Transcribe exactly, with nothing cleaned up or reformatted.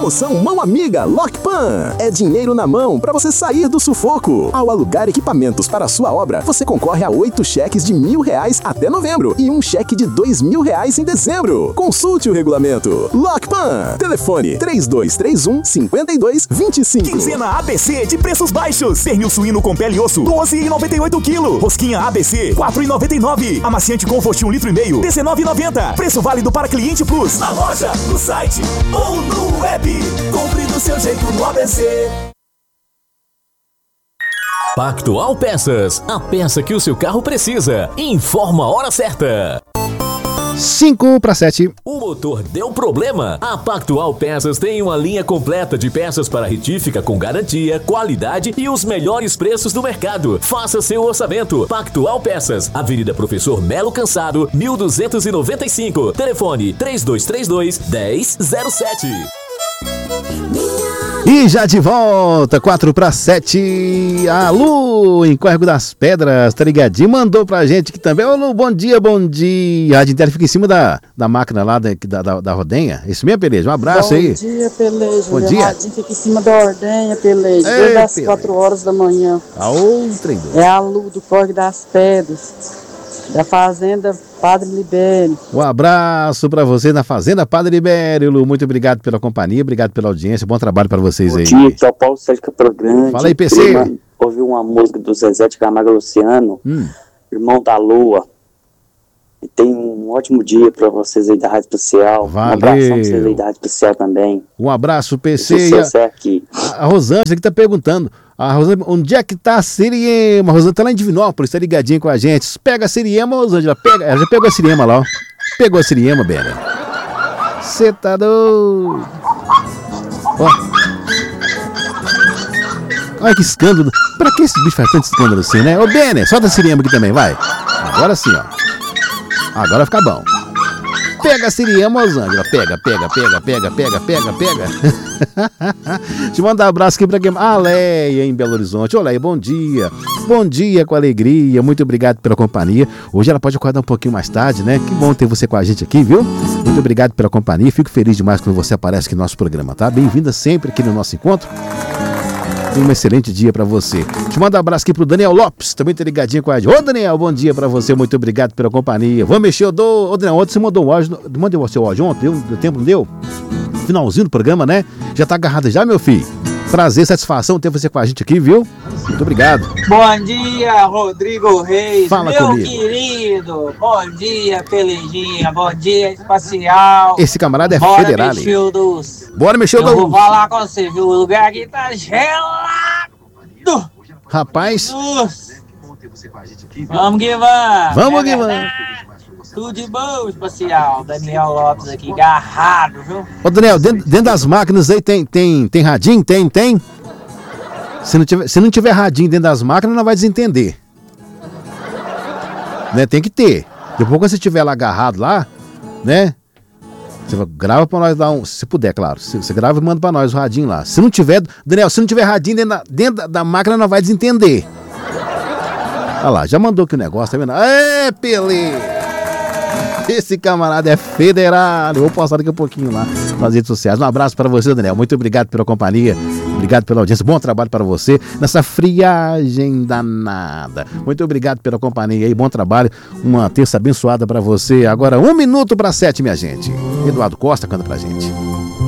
Promoção Mão Amiga Lockpan. É dinheiro na mão para você sair do sufoco. Ao alugar equipamentos para a sua obra, você concorre a oito cheques de mil reais até novembro e um cheque de dois mil reais em dezembro. Consulte o regulamento. Lockpan. Telefone três dois três um, cinco dois dois cinco. Quinzena A B C de preços baixos. Pernil suíno com pele e osso, doze reais e noventa e oito centavos quilo. Rosquinha A B C, quatro reais e noventa e nove centavos. Amaciante Comfort um litro e meio, dezenove reais e noventa centavos. Preço válido para Cliente Plus. Na loja, no site ou no web. Compre do seu jeito no A B C. Pactual Peças, a peça que o seu carro precisa. Informa a hora certa. cinco para sete. O motor deu problema? A Pactual Peças tem uma linha completa de peças para retífica com garantia, qualidade e os melhores preços do mercado. Faça seu orçamento. Pactual Peças, Avenida Professor Melo Cansado, mil duzentos e noventa e cinco. Telefone três dois três dois, um zero zero sete. E já de volta, quatro para sete. A Lu, em Córrego das Pedras, tá ligadinho? Mandou pra gente que também. Ô Lu, bom dia, bom dia. A Rádio Inter fica em cima da, da máquina lá da, da, da Rodenha. Isso mesmo, Peleja? Um abraço bom aí. Bom dia, Peleja. Bom dia. A Rádio fica em cima da Ordenha, Peleja. Desde as quatro horas da manhã. A outra ainda. É a Lu do Córrego das Pedras, da Fazenda Padre Libério. Um abraço pra você na Fazenda Padre Libério, Lu. Muito obrigado pela companhia, obrigado pela audiência. Bom trabalho pra vocês aí. Bom dia, que é o Paulo Sérgio Caprogrande. Fala aí, P C. Ouvi uma música do Zezé de Camargo Luciano, hum. Irmão da Lua. E tem um ótimo dia pra vocês aí da Rádio Especial. Valeu. Um abraço pra vocês aí da Rádio Especial também. Um abraço, P C. E a, aqui. A, a Rosângela aqui tá perguntando. A Rosângela, onde é que tá a Siriema? A Rosângela tá lá em Divinópolis, tá ligadinha com a gente. Pega a Siriema, Rosângela. Pega. Ela já pegou a Siriema lá, ó. Pegou a Siriema, Bena. Você tá doido. Ó. Olha que escândalo. Pra que esse bicho faz tanto escândalo assim, né? Ô, Bena, solta a Siriema aqui também, vai. Agora sim, ó. Agora fica bom. Pega a Siriema, Rosângela. Pega, pega, pega, pega, pega, pega, pega. Deixa eu mandar um abraço aqui pra quem? A Leia, em Belo Horizonte. Ô, Leia, bom dia. Bom dia com alegria. Muito obrigado pela companhia. Hoje ela pode acordar um pouquinho mais tarde, né? Que bom ter você com a gente aqui, viu? Muito obrigado pela companhia. Fico feliz demais quando você aparece aqui no nosso programa, tá? Bem-vinda sempre aqui no nosso encontro. Um excelente dia pra você. Deixa eu mandar um abraço aqui pro Daniel Lopes, também tá ligadinho com a gente. Ô, Daniel, bom dia pra você, muito obrigado pela companhia. Vou mexer, eu dou... Ô, Daniel, ontem você mandou um áudio, mandei o seu áudio ontem, deu, deu tempo, não deu? Finalzinho do programa, né? Já tá agarrado já, meu filho? Prazer, satisfação ter você com a gente aqui, viu? Muito obrigado. Bom dia, Rodrigo Reis. Fala meu comigo. Querido. Bom dia, Pelejinha. Bom dia, Espacial. Esse camarada é Bora, federal. Mexildos. Bora, Mexildos. Eu vou falar com você, viu? O lugar aqui tá gelado. Rapaz. Nossa. Vamos que vamos. Vamos que vamos. Tudo de bom, Espacial. Daniel Lopes aqui, agarrado, viu? Ô, Daniel, dentro, dentro das máquinas aí tem, tem, tem radinho? Tem, tem? Se não, tiver, se não tiver radinho dentro das máquinas, não vai desentender. Né? Tem que ter. Depois quando você estiver lá agarrado lá, né? Você grava pra nós dar um... Se puder, claro. Você grava e manda pra nós o radinho lá. Se não tiver... Daniel, se não tiver radinho dentro da, dentro da, da máquina, não vai desentender. Olha lá, já mandou aqui o negócio, tá vendo? É, Pelé! Esse camarada é federal. Eu vou postar daqui a pouquinho lá nas redes sociais. Um abraço para você, Daniel. Muito obrigado pela companhia. Obrigado pela audiência. Bom trabalho para você nessa friagem danada. Muito obrigado pela companhia aí. Bom trabalho. Uma terça abençoada para você. Agora, um minuto para sete, minha gente. Eduardo Costa canta pra gente.